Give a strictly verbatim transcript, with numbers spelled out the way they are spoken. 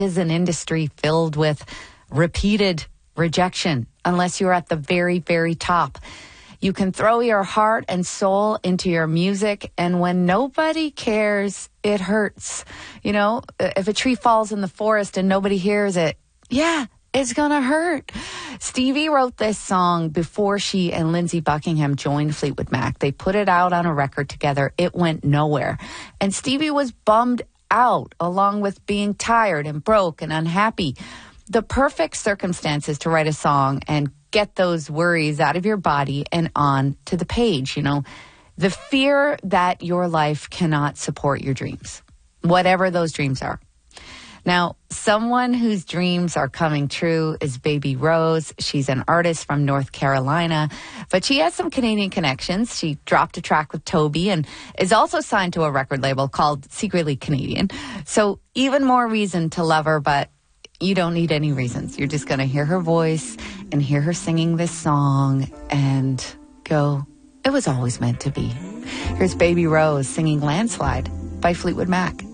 is an industry filled with repeated rejection unless you're at the very, very top. You can throw your heart and soul into your music, and when nobody cares, it hurts. You know, if a tree falls in the forest and nobody hears it, yeah, it's gonna hurt. Stevie wrote this song before she and Lindsey Buckingham joined Fleetwood Mac. They put it out on a record together. It went nowhere. And Stevie was bummed out, along with being tired and broke and unhappy. The perfect circumstances to write a song and get those worries out of your body and on to the page. You know, the fear that your life cannot support your dreams, whatever those dreams are. Now, someone whose dreams are coming true is Baby Rose. She's an artist from North Carolina, but she has some Canadian connections. She dropped a track with Toby and is also signed to a record label called Secretly Canadian. So even more reason to love her, but you don't need any reasons. You're just going to hear her voice and hear her singing this song and go, it was always meant to be. Here's Baby Rose singing Landslide by Fleetwood Mac.